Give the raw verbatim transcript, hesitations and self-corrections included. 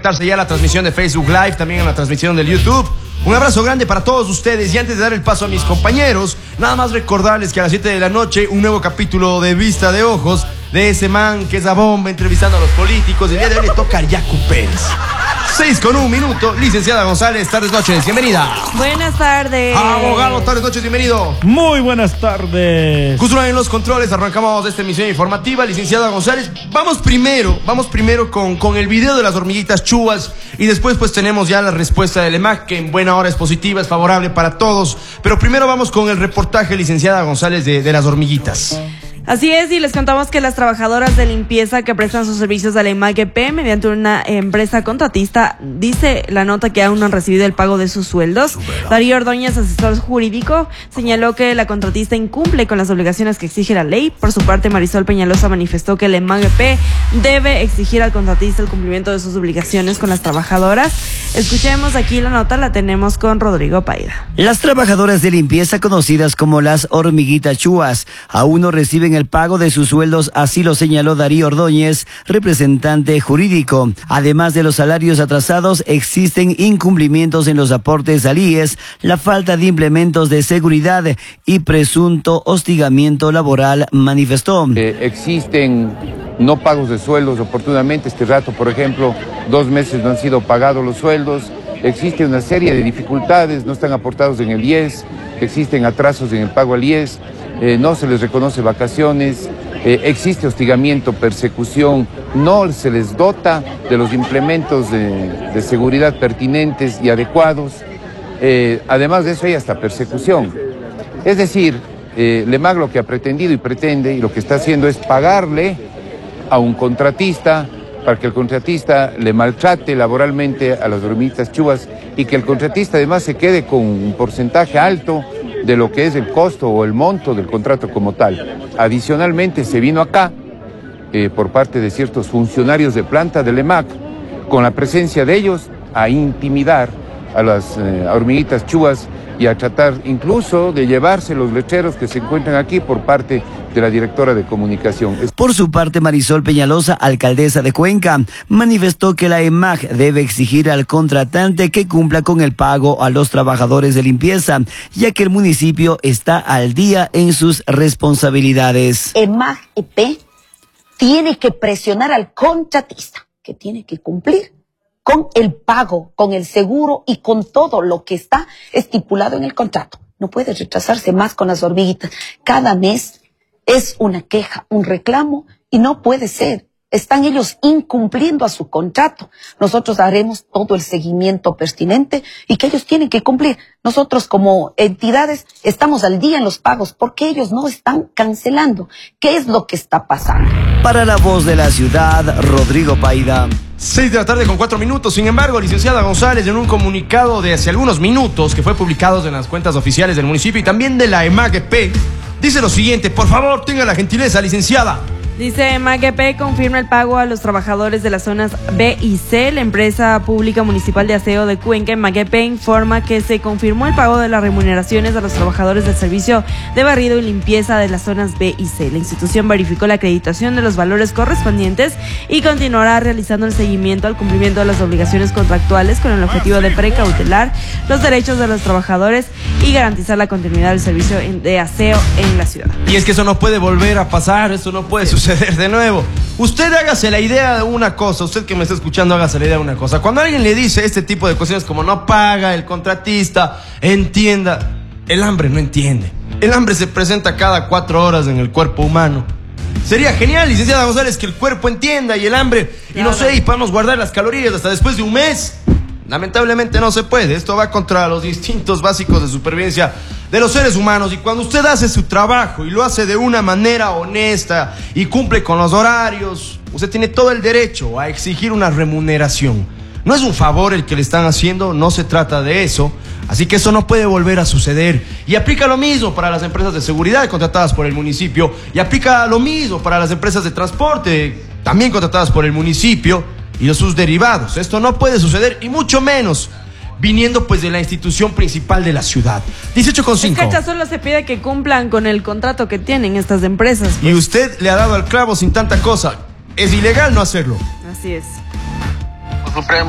conectarse ya a la transmisión de Facebook Live, también a la transmisión del YouTube. Un abrazo grande para todos ustedes y antes de dar el paso a mis compañeros, nada más recordarles que a las siete de la noche un nuevo capítulo de Vista de Ojos de ese man que es la bomba entrevistando a los políticos. El día de hoy le toca a Yacu Pérez. Seis con un minuto, licenciada González, tardes, noches, bienvenida. Buenas tardes. Abogado, tardes, noches, bienvenido. Muy buenas tardes. Justo en los controles, arrancamos esta emisión informativa, licenciada González. Vamos primero, vamos primero con, con el video de las hormiguitas chuvas y después pues tenemos ya la respuesta del E M A C, que en buena hora es positiva, es favorable para todos. Pero primero vamos con el reportaje, licenciada González, de, de las hormiguitas. Así es, y les contamos que las trabajadoras de limpieza que prestan sus servicios a la E M A G P mediante una empresa contratista, dice la nota que aún no han recibido el pago de sus sueldos. Darío Ordóñez, asesor jurídico, señaló que la contratista incumple con las obligaciones que exige la ley. Por su parte, Marisol Peñalosa manifestó que la E M A G P debe exigir al contratista el cumplimiento de sus obligaciones con las trabajadoras. Escuchemos aquí la nota, la tenemos con Rodrigo Paida. Las trabajadoras de limpieza, conocidas como las hormiguitas chuvas, aún no reciben el pago de sus sueldos, así lo señaló Darío Ordóñez, representante jurídico. Además de los salarios atrasados, existen incumplimientos en los aportes al I E S, la falta de implementos de seguridad y presunto hostigamiento laboral, manifestó. Eh, existen no pagos de sueldos oportunamente. Este rato, por ejemplo, dos meses no han sido pagados los sueldos. Existe una serie de dificultades, no están aportados en el I E S, existen atrasos en el pago al I E S. Eh, no se les reconoce vacaciones, eh, existe hostigamiento, persecución, no se les dota de los implementos de, de seguridad pertinentes y adecuados. Eh, además de eso hay hasta persecución. Es decir, eh, el E M A G lo que ha pretendido y pretende y lo que está haciendo es pagarle a un contratista para que el contratista le maltrate laboralmente a las hormiguitas chuvas y que el contratista además se quede con un porcentaje alto de lo que es el costo o el monto del contrato como tal. Adicionalmente se vino acá, eh, por parte de ciertos funcionarios de planta del E M A C, con la presencia de ellos, a intimidar a las eh, hormiguitas chuvas y a tratar incluso de llevarse los lecheros que se encuentran aquí por parte de la directora de comunicación. Por su parte, Marisol Peñalosa, alcaldesa de Cuenca, manifestó que la E M A G debe exigir al contratante que cumpla con el pago a los trabajadores de limpieza, ya que el municipio está al día en sus responsabilidades. E M A G P tiene que presionar al contratista, que tiene que cumplir con el pago, con el seguro y con todo lo que está estipulado en el contrato. No puede retrasarse más con las hormiguitas. Cada mes es una queja, un reclamo, y no puede ser. Están ellos incumpliendo a su contrato. Nosotros haremos todo el seguimiento pertinente y que ellos tienen que cumplir. Nosotros como entidades estamos al día en los pagos porque ellos no están cancelando. ¿Qué es lo que está pasando? Para La Voz de la Ciudad, Rodrigo Paida. Seis de la tarde con cuatro minutos. Sin embargo, licenciada González, en un comunicado de hace algunos minutos que fue publicado en las cuentas oficiales del municipio y también de la E M A G P, dice lo siguiente. Por favor, tenga la gentileza, licenciada. Dice E M A G P confirma el pago a los trabajadores de las zonas B y C. La empresa pública municipal de aseo de Cuenca, E M A G P, informa que se confirmó el pago de las remuneraciones a los trabajadores del servicio de barrido y limpieza de las zonas B y C. La institución verificó la acreditación de los valores correspondientes y continuará realizando el seguimiento al cumplimiento de las obligaciones contractuales con el objetivo de precautelar los derechos de los trabajadores y garantizar la continuidad del servicio de aseo en la ciudad. Y es que eso no puede volver a pasar, esto no puede suceder de nuevo. Usted hágase la idea de una cosa, usted que me está escuchando, hágase la idea de una cosa. Cuando alguien le dice este tipo de cuestiones como no paga el contratista, entienda, el hambre no entiende. El hambre se presenta cada cuatro horas en el cuerpo humano. Sería genial, licenciada González, que el cuerpo entienda y el hambre, y no sé, y podamos guardar las calorías hasta después de un mes. Lamentablemente no se puede. Esto va contra los instintos básicos de supervivencia de los seres humanos. Y cuando usted hace su trabajo y lo hace de una manera honesta y cumple con los horarios, usted tiene todo el derecho a exigir una remuneración. No es un favor el que le están haciendo, no se trata de eso. Así que eso no puede volver a suceder. Y aplica lo mismo para las empresas de seguridad contratadas por el municipio. Y aplica lo mismo para las empresas de transporte, también contratadas por el municipio, y de sus derivados. Esto no puede suceder, y mucho menos viniendo pues de la institución principal de la ciudad. dieciocho con cinco. Es que acá solo se pide que cumplan con el contrato que tienen estas empresas. Pues. Y usted le ha dado al clavo sin tanta cosa. Es ilegal no hacerlo. Así es.